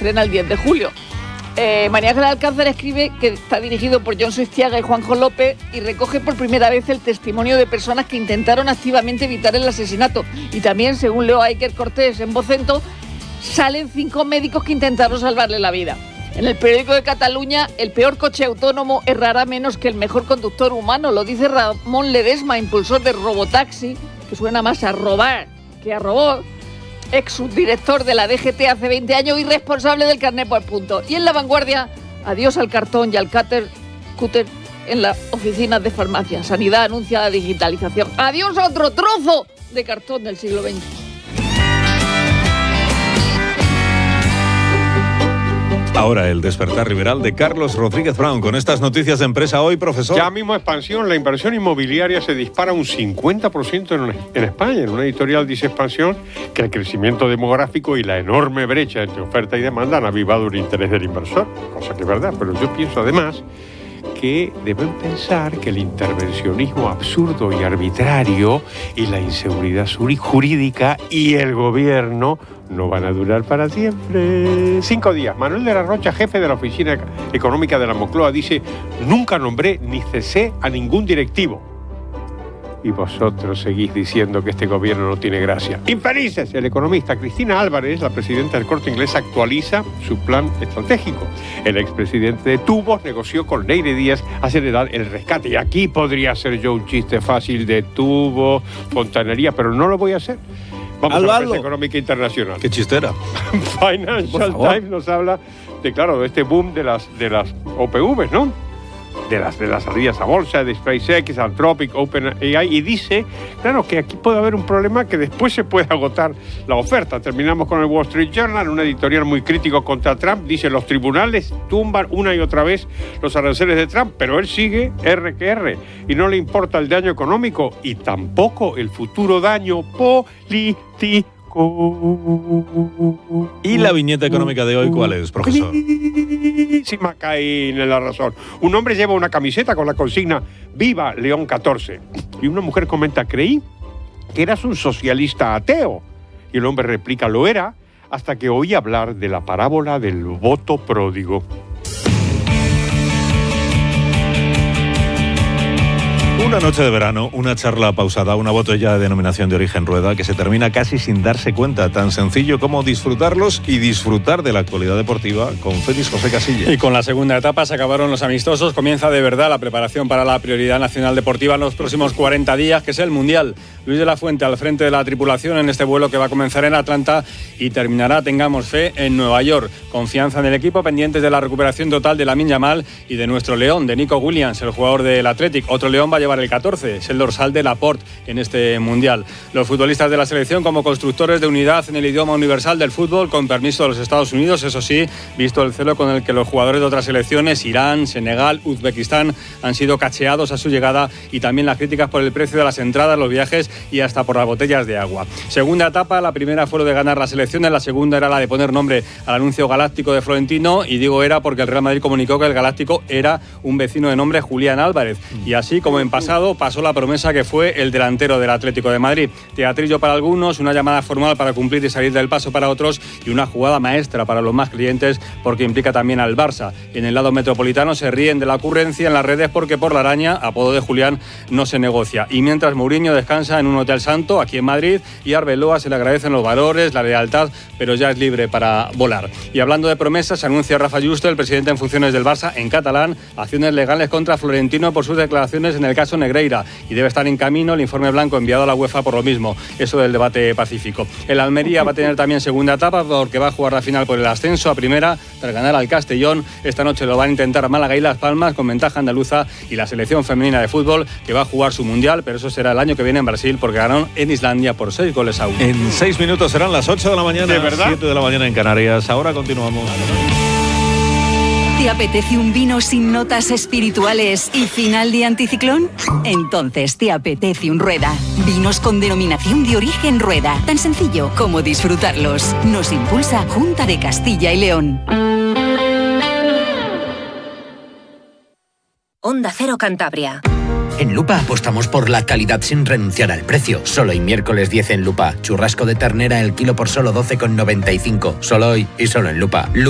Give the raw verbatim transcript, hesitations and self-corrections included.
estrena el diez de julio. Eh, María Ángeles Alcázar escribe que está dirigido por Jon Suiztiaga y Juanjo López y recoge por primera vez el testimonio de personas que intentaron activamente evitar el asesinato. Y también, según leo a Iker Cortés en Vocento, salen cinco médicos que intentaron salvarle la vida. En el periódico de Cataluña, el peor coche autónomo errará menos que el mejor conductor humano. Lo dice Ramón Ledesma, impulsor de Robotaxi, que suena más a robar que a robot, ex subdirector de la D G T hace veinte años y responsable del carné por punto. Y en La Vanguardia, adiós al cartón y al cúter, cúter en las oficinas de farmacia. Sanidad anuncia la digitalización. Adiós a otro trozo de cartón del siglo veinte. Ahora el despertar liberal de Carlos Rodríguez Brown con estas noticias de Empresa Hoy, profesor. Ya mismo expansión, la inversión inmobiliaria se dispara un cincuenta por ciento en, en España. En una editorial dice Expansión que el crecimiento demográfico y la enorme brecha entre oferta y demanda han avivado el interés del inversor, cosa que es verdad, pero yo pienso además que deben pensar que el intervencionismo absurdo y arbitrario y la inseguridad jurídica y el gobierno no van a durar para siempre. Cinco días. Manuel de la Rocha, jefe de la Oficina Económica de la Moncloa, dice: nunca nombré ni cesé a ningún directivo. Y vosotros seguís diciendo que este gobierno no tiene gracia. ¡Infelices! El economista Cristina Álvarez, la presidenta del Corte Inglés, actualiza su plan estratégico. El expresidente de Tubos negoció con Leire Díaz acelerar el rescate. Y aquí podría ser yo un chiste fácil de Tubos, fontanería, pero no lo voy a hacer. Vamos Aldo, a la prensa Aldo. económica internacional. Qué chistera. Financial Times nos habla de, claro, de este boom de las, de las O P Vs, ¿no? De las, de las salidas a bolsa, de SpaceX, Anthropic, OpenAI, y dice, claro, que aquí puede haber un problema que después se puede agotar la oferta. Terminamos con el Wall Street Journal, un editorial muy crítico contra Trump. Dice, los tribunales tumban una y otra vez los aranceles de Trump, pero él sigue R que R, y no le importa el daño económico y tampoco el futuro daño político. ¿Y la viñeta económica de hoy cuál es, profesor? Sí, Macaín en la razón. Un hombre lleva una camiseta con la consigna Viva León catorce. Y una mujer comenta, creí que eras un socialista ateo. Y el hombre replica, lo era, hasta que oí hablar de la parábola del voto pródigo. Una noche de verano, una charla pausada, una botella de denominación de origen Rueda que se termina casi sin darse cuenta. Tan sencillo como disfrutarlos y disfrutar de la actualidad deportiva con Félix José Casilla. Y con la segunda etapa se acabaron los amistosos. Comienza de verdad la preparación para la prioridad nacional deportiva en los próximos cuarenta días, que es el Mundial. Luis de la Fuente al frente de la tripulación en este vuelo que va a comenzar en Atlanta y terminará, tengamos fe, en Nueva York. Confianza en el equipo, pendientes de la recuperación total de Lamine Yamal y de nuestro León, de Nico Williams, el jugador del Athletic. Otro León va a llevar el catorce, es el dorsal de Laporte en este Mundial. Los futbolistas de la selección como constructores de unidad en el idioma universal del fútbol, con permiso de los Estados Unidos, eso sí, visto el celo con el que los jugadores de otras selecciones, Irán, Senegal, Uzbekistán, han sido cacheados a su llegada, y también las críticas por el precio de las entradas, los viajes y hasta por las botellas de agua. Segunda etapa, la primera fue lo de ganar las elecciones, la segunda era la de poner nombre al anuncio galáctico de Florentino, y digo era porque el Real Madrid comunicó que el galáctico era un vecino de nombre Julián Álvarez, y así como en pasado pasó la promesa que fue el delantero del Atlético de Madrid. Teatrillo para algunos, una llamada formal para cumplir y salir del paso para otros, y una jugada maestra para los más creyentes porque implica también al Barça. En el lado metropolitano se ríen de la ocurrencia en las redes porque por la araña, apodo de Julián, no se negocia. Y mientras Mourinho descansa en un hotel santo aquí en Madrid, y a Arbeloa se le agradecen los valores, la lealtad, pero ya es libre para volar. Y hablando de promesas, se anuncia Rafa Yuste, el presidente en funciones del Barça, en catalán, acciones legales contra Florentino por sus declaraciones en el caso Negreira, y debe estar en camino el informe blanco enviado a la UEFA por lo mismo, eso del debate pacífico. El Almería va a tener también segunda etapa porque va a jugar la final por el ascenso a primera tras ganar al Castellón. Esta noche lo van a intentar Málaga y Las Palmas con ventaja andaluza, y la selección femenina de fútbol que va a jugar su mundial, pero eso será el año que viene en Brasil porque ganaron en Islandia por seis goles a uno. En seis minutos serán las ocho de la mañana, ¿de verdad? siete de la mañana en Canarias. Ahora continuamos. ¿Te apetece un vino sin notas espirituales y final de anticiclón? Entonces te apetece un Rueda. Vinos con denominación de origen Rueda. Tan sencillo como disfrutarlos. Nos impulsa Junta de Castilla y León. Onda Cero Cantabria. En Lupa apostamos por la calidad sin renunciar al precio. Solo hoy miércoles diez en Lupa. Churrasco de ternera el kilo por solo doce con noventa y cinco. Solo hoy y solo en Lupa. Lupa.